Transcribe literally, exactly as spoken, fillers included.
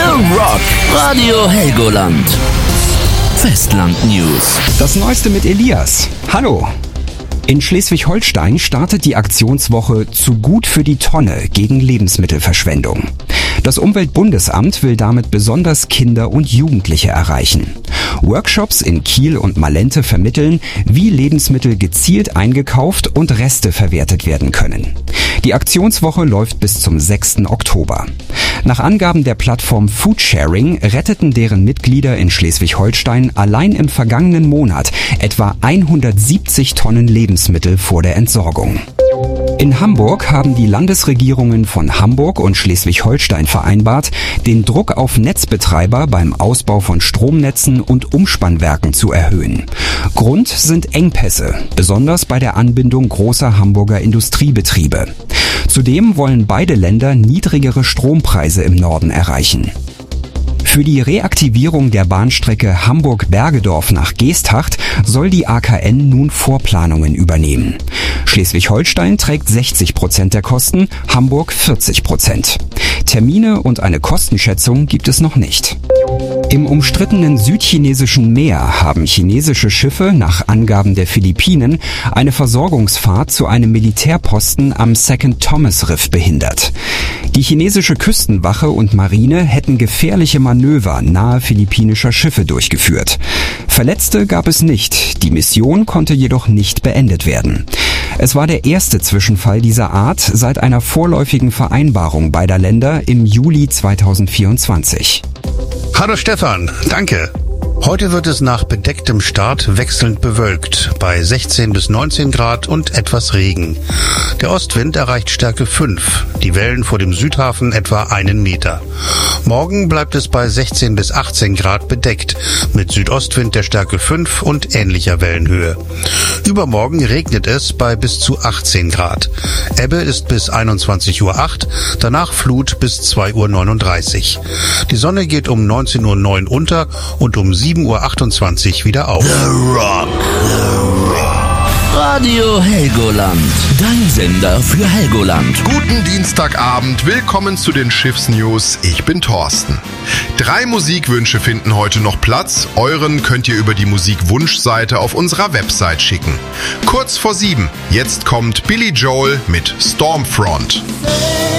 The Rock. Radio Helgoland. Festland News. Das Neueste mit Elias. Hallo. In Schleswig-Holstein startet die Aktionswoche Zu gut für die Tonne gegen Lebensmittelverschwendung. Das Umweltbundesamt will damit besonders Kinder und Jugendliche erreichen. Workshops in Kiel und Malente vermitteln, wie Lebensmittel gezielt eingekauft und Reste verwertet werden können. Die Aktionswoche läuft bis zum sechsten Oktober. Nach Angaben der Plattform Foodsharing retteten deren Mitglieder in Schleswig-Holstein allein im vergangenen Monat etwa hundertsiebzig Tonnen Lebensmittel vor der Entsorgung. In Hamburg haben die Landesregierungen von Hamburg und Schleswig-Holstein vereinbart, den Druck auf Netzbetreiber beim Ausbau von Stromnetzen und Umspannwerken zu erhöhen. Grund sind Engpässe, besonders bei der Anbindung großer Hamburger Industriebetriebe. Zudem wollen beide Länder niedrigere Strompreise im Norden erreichen. Für die Reaktivierung der Bahnstrecke Hamburg-Bergedorf nach Geesthacht soll die A K N nun Vorplanungen übernehmen. Schleswig-Holstein trägt sechzig Prozent der Kosten, Hamburg vierzig Prozent. Termine und eine Kostenschätzung gibt es noch nicht. Im umstrittenen südchinesischen Meer haben chinesische Schiffe nach Angaben der Philippinen eine Versorgungsfahrt zu einem Militärposten am Second Thomas Riff behindert. Die chinesische Küstenwache und Marine hätten gefährliche Manöver nahe philippinischer Schiffe durchgeführt. Verletzte gab es nicht, die Mission konnte jedoch nicht beendet werden. Es war der erste Zwischenfall dieser Art seit einer vorläufigen Vereinbarung beider Länder im Juli zweitausendvierundzwanzig. Hallo Stefan, danke. Heute wird es nach bedecktem Start wechselnd bewölkt, bei sechzehn bis neunzehn Grad und etwas Regen. Der Ostwind erreicht Stärke fünf, die Wellen vor dem Südhafen etwa einen Meter. Morgen bleibt es bei sechzehn bis achtzehn Grad bedeckt, mit Südostwind der Stärke fünf und ähnlicher Wellenhöhe. Übermorgen regnet es bei bis zu achtzehn Grad. Ebbe ist bis einundzwanzig Uhr acht, danach Flut bis zwei Uhr neununddreißig. Die Sonne geht um neunzehn Uhr neun unter und um sieben Uhr achtundzwanzig wieder auf. The Rock. The Rock. Radio Helgoland. Dein Sender für Helgoland. Guten Dienstagabend, willkommen zu den Schiffsnews. Ich bin Thorsten. Drei Musikwünsche finden heute noch Platz. Euren könnt ihr über die Musikwunschseite auf unserer Website schicken. Kurz vor sieben, jetzt kommt Billy Joel mit Stormfront.